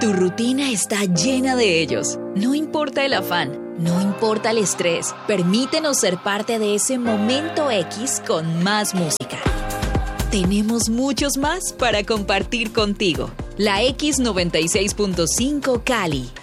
Tu rutina está llena de ellos. No importa el afán, no importa el estrés. Permítenos ser parte de ese momento X con más música. Tenemos muchos más para compartir contigo. La X96.5 Cali.